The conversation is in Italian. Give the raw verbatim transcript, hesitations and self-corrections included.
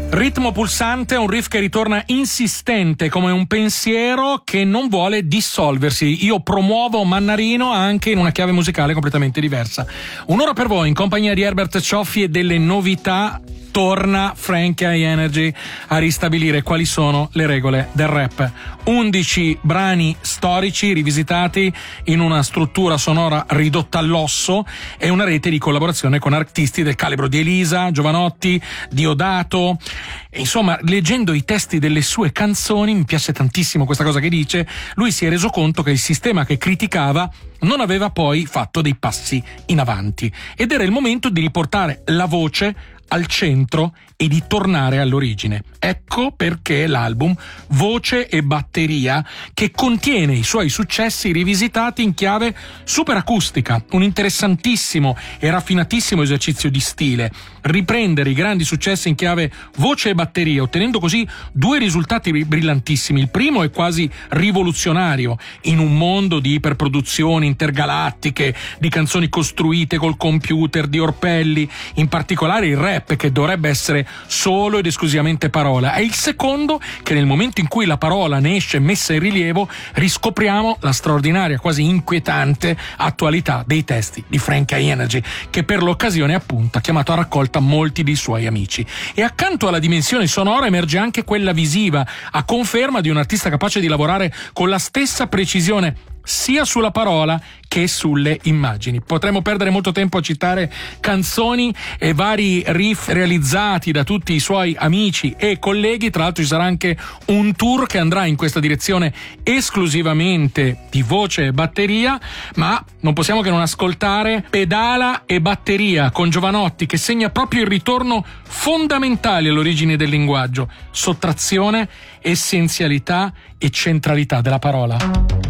Ritmo pulsante, un riff che ritorna insistente come un pensiero che non vuole dissolversi. Io promuovo Mannarino anche in una chiave musicale completamente diversa. Un'ora per voi in compagnia di Herbert Cioffi e delle novità. Torna Frank High Energy a ristabilire quali sono le regole del rap. undici brani storici rivisitati in una struttura sonora ridotta all'osso e una rete di collaborazione con artisti del calibro di Elisa, Giovanotti, Diodato. Insomma, leggendo i testi delle sue canzoni, mi piace tantissimo questa cosa che dice, lui si è reso conto che il sistema che criticava non aveva poi fatto dei passi in avanti ed era il momento di riportare la voce al centro e di tornare all'origine. Ecco perché l'album Voce e Batteria, che contiene i suoi successi rivisitati in chiave super acustica, un interessantissimo e raffinatissimo esercizio di stile, riprendere i grandi successi in chiave voce e batteria, ottenendo così due risultati brillantissimi. Il primo è quasi rivoluzionario in un mondo di iperproduzioni intergalattiche, di canzoni costruite col computer, di orpelli, in particolare il rap, che dovrebbe essere solo ed esclusivamente parola. È il secondo che nel momento in cui la parola ne esce messa in rilievo riscopriamo la straordinaria, quasi inquietante attualità dei testi di Frank High Energy, che per l'occasione appunto ha chiamato a raccolta molti dei suoi amici. E accanto alla dimensione sonora emerge anche quella visiva, a conferma di un artista capace di lavorare con la stessa precisione sia sulla parola che sulle immagini. Potremmo perdere molto tempo a citare canzoni e vari riff realizzati da tutti i suoi amici e colleghi. Tra l'altro ci sarà anche un tour che andrà in questa direzione esclusivamente di voce e batteria, ma non possiamo che non ascoltare Pedala e Batteria con Giovanotti, che segna proprio il ritorno fondamentale all'origine del linguaggio: sottrazione, essenzialità e centralità della parola.